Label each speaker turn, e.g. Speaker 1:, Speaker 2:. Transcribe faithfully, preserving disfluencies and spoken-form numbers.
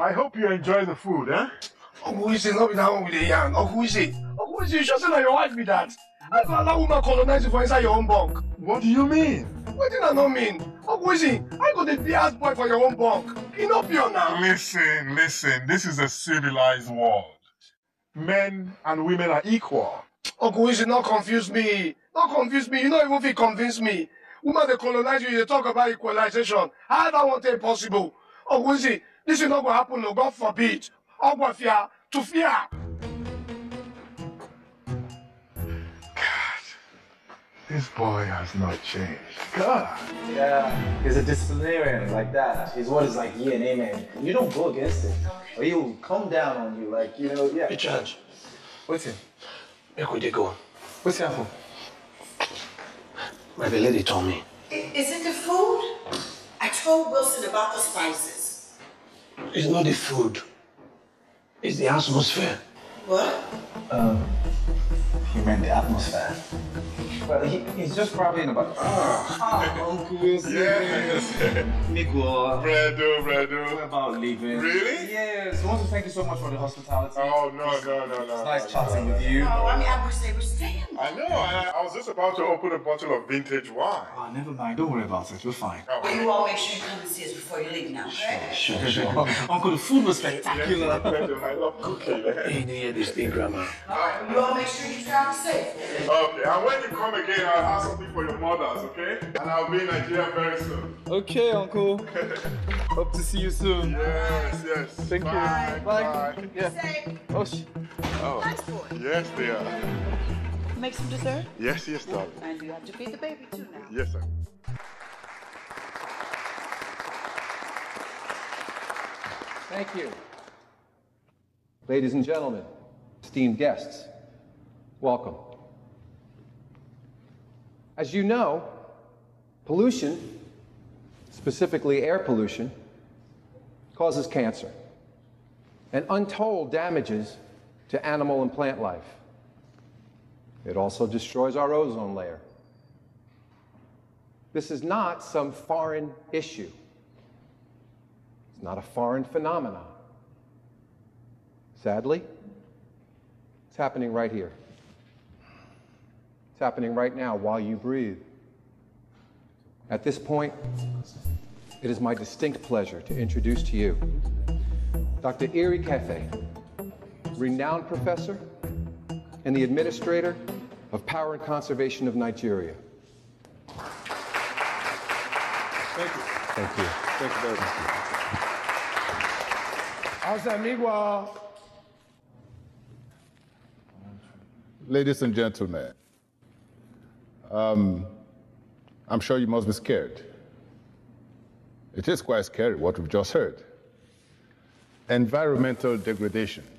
Speaker 1: I hope you enjoy the food, eh?
Speaker 2: Uncle Isi, not be that one with the yarn. Uncle Isi, Uncle Isi, you sure say that your wife be that? I go allow woman colonize you for inside your own bunk.
Speaker 1: What do you mean?
Speaker 2: What did I not mean? Uncle Isi, I go the house boy for your own bunk. He not pure now.
Speaker 1: Listen, listen, this is a civilized world. Men and women are equal.
Speaker 2: Uncle Isi, not confuse me. Not confuse me. You know even if he convince me. Woman they colonize you, they talk about equalization. How that want it possible? Uncle Isi, this is not going to happen, no, God forbid. Uncle fear, to fear.
Speaker 1: This boy has not changed. God.
Speaker 3: Yeah, he's a disciplinarian like that. His word is like yeah and amen. You don't go against it. Or he will come down on you like, you know, yeah.
Speaker 2: Hey, Judge.
Speaker 3: What's it?
Speaker 2: Make we dey go.
Speaker 3: What's it for?
Speaker 2: My lady told me.
Speaker 4: Is it the food? I told Wilson about the spices.
Speaker 2: It's not the food. It's the atmosphere.
Speaker 4: What?
Speaker 3: Um, he meant the atmosphere. Well, he, he's just probably in about. Oh, oh Uncle Wilson.
Speaker 1: Yes.
Speaker 3: Miguel.
Speaker 1: Bredo,
Speaker 3: We're
Speaker 1: Bredo.
Speaker 3: about leaving.
Speaker 1: Really?
Speaker 3: Yes. I want to thank you so much for the hospitality.
Speaker 1: Oh, no, no, no, no.
Speaker 3: It's nice
Speaker 1: no,
Speaker 3: chatting
Speaker 1: no,
Speaker 3: with
Speaker 1: no.
Speaker 3: you.
Speaker 4: Oh, I mean, I wish they were staying.
Speaker 1: I know. I, I was just about to open a bottle of vintage wine.
Speaker 3: Oh, never mind. Don't worry about it. We're fine.
Speaker 1: Oh.
Speaker 4: But you all make sure you come and see us before you leave now, okay?
Speaker 3: Sure, sure. Uncle, the food was spectacular.
Speaker 1: I love cooking.
Speaker 2: Hey, you hear this thing, Grandma?
Speaker 4: All right, you all make sure you travel safe.
Speaker 1: Okay, and when you come again, I'll have something for your mothers, okay? And I'll be in Nigeria very soon.
Speaker 3: Okay, Uncle. Hope to see you soon.
Speaker 1: Yes, yes.
Speaker 3: Thank
Speaker 1: Bye.
Speaker 3: you. Bye. Yeah.
Speaker 4: Safe.
Speaker 3: Oh, sh-
Speaker 1: Oh.
Speaker 4: Nice boy.
Speaker 1: Yes, they are.
Speaker 4: Make some dessert.
Speaker 1: Yes, yes, darling.
Speaker 4: And you have to feed the baby too now.
Speaker 1: Yes, sir.
Speaker 5: Thank you. Ladies and gentlemen, esteemed guests, welcome. As you know, pollution, specifically air pollution, causes cancer and untold damages to animal and plant life. It also destroys our ozone layer. This is not some foreign issue. It's not a foreign phenomenon. Sadly, it's happening right here. It's happening right now while you breathe. At this point, it is my distinct pleasure to introduce to you Doctor Iri Kefe, renowned professor and the administrator of Power and Conservation of Nigeria.
Speaker 1: Thank you.
Speaker 5: Thank you.
Speaker 1: Thank you very much.
Speaker 2: How's that, Miguel?
Speaker 6: Ladies and gentlemen, um, I'm sure you must be scared. It is quite scary what we've just heard. Environmental degradation